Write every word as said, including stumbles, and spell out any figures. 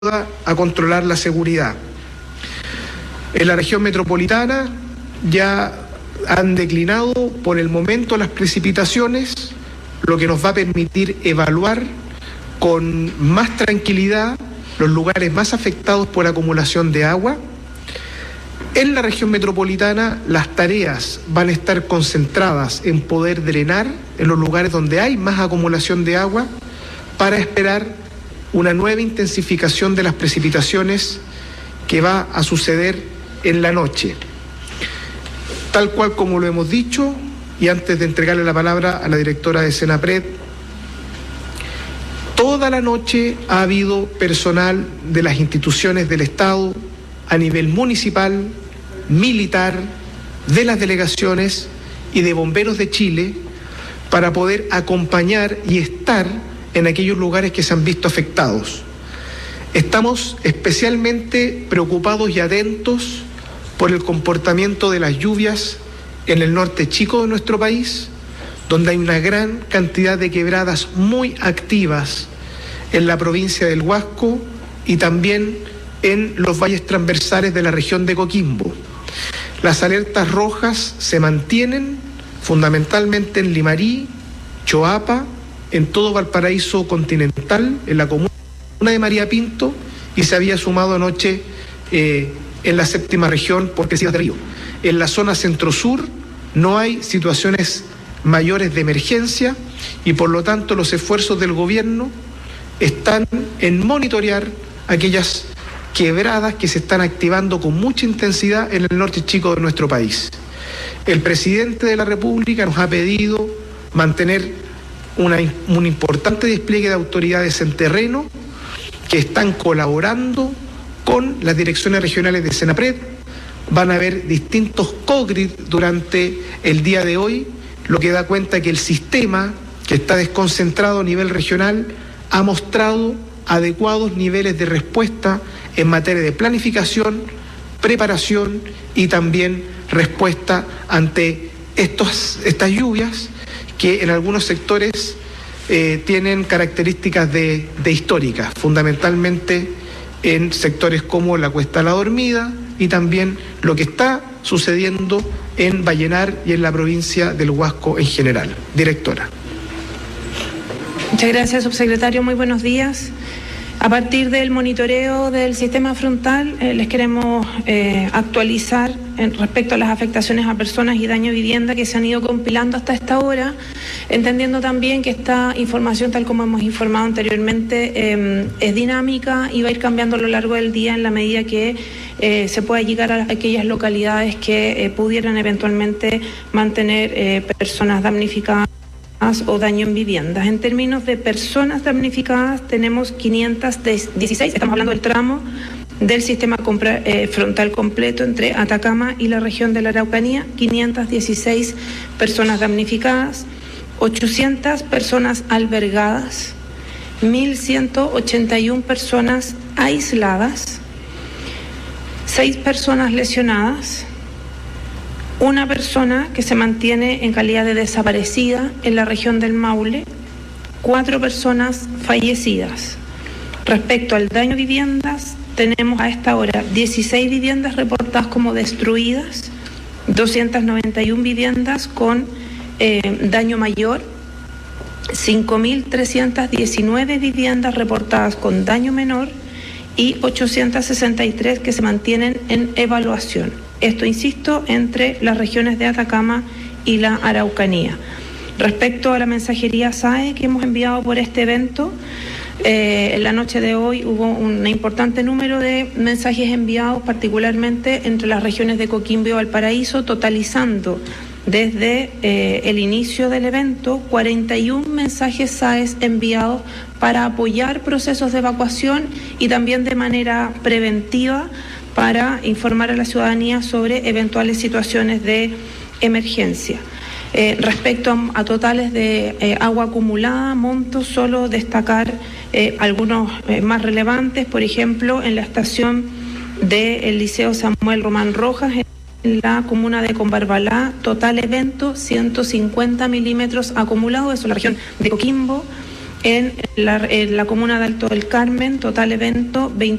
a controlar la seguridad. En la región metropolitana ya han declinado por el momento las precipitaciones, lo que nos va a permitir evaluar con más tranquilidad los lugares más afectados por acumulación de agua. En la región metropolitana las tareas van a estar concentradas en poder drenar en los lugares donde hay más acumulación de agua para esperar una nueva intensificación de las precipitaciones que va a suceder en la noche. Tal cual como lo hemos dicho, y antes de entregarle la palabra a la directora de Senapred, toda la noche ha habido personal de las instituciones del Estado a nivel municipal, militar, de las delegaciones y de Bomberos de Chile para poder acompañar y estar en aquellos lugares que se han visto afectados. Estamos especialmente preocupados y atentos por el comportamiento de las lluvias en el norte chico de nuestro país, donde hay una gran cantidad de quebradas muy activas en la provincia del Huasco y también en los valles transversales de la región de Coquimbo. Las alertas rojas se mantienen fundamentalmente en Limarí, Choapa, en todo Valparaíso continental, en la comuna de María Pinto, y se había sumado anoche eh, en la séptima región por Crecidas de Río. En la zona centro-sur no hay situaciones mayores de emergencia y por lo tanto los esfuerzos del gobierno están en monitorear aquellas quebradas que se están activando con mucha intensidad en el norte chico de nuestro país. El presidente de la República nos ha pedido mantener Una, un importante despliegue de autoridades en terreno que están colaborando con las direcciones regionales de Senapred. Van a haber distintos COGRID durante el día de hoy, lo que da cuenta que el sistema, que está desconcentrado a nivel regional, ha mostrado adecuados niveles de respuesta en materia de planificación, preparación y también respuesta ante estos, estas lluvias que en algunos sectores eh, tienen características de, de históricas, fundamentalmente en sectores como la Cuesta La Dormida y también lo que está sucediendo en Vallenar y en la provincia del Huasco en general. Directora. Muchas gracias, subsecretario. Muy buenos días. A partir del monitoreo del sistema frontal, eh, les queremos eh, actualizar en respecto a las afectaciones a personas y daño a vivienda que se han ido compilando hasta esta hora, entendiendo también que esta información, tal como hemos informado anteriormente, eh, es dinámica y va a ir cambiando a lo largo del día en la medida que eh, se pueda llegar a aquellas localidades que eh, pudieran eventualmente mantener eh, personas damnificadas o daño en viviendas. En términos de personas damnificadas tenemos quinientas dieciséis, estamos hablando del tramo del sistema compra, eh, frontal completo entre Atacama y la región de la Araucanía, quinientas dieciséis personas damnificadas, ochocientas personas albergadas, mil ciento ochenta y una personas aisladas, seis personas lesionadas, una persona que se mantiene en calidad de desaparecida en la región del Maule, cuatro personas fallecidas. Respecto al daño a viviendas, tenemos a esta hora dieciséis viviendas reportadas como destruidas, doscientas noventa y una viviendas con eh, daño mayor, cinco mil trescientas diecinueve viviendas reportadas con daño menor y ochocientas sesenta y tres que se mantienen en evaluación. Esto, insisto, entre las regiones de Atacama y la Araucanía. Respecto a la mensajería S A E que hemos enviado por este evento, eh, en la noche de hoy hubo un importante número de mensajes enviados, particularmente entre las regiones de Coquimbo y Valparaíso, totalizando desde eh, el inicio del evento cuarenta y un mensajes S A E S enviados para apoyar procesos de evacuación y también de manera preventiva para informar a la ciudadanía sobre eventuales situaciones de emergencia. Eh, respecto a, a totales de eh, agua acumulada, montos, solo destacar eh, algunos eh, más relevantes, por ejemplo, en la estación del Liceo Samuel Román Rojas, en la comuna de Combarbalá, total evento ciento cincuenta milímetros acumulados, eso es la región de Coquimbo, en la, en la comuna de Alto del Carmen, total evento veinte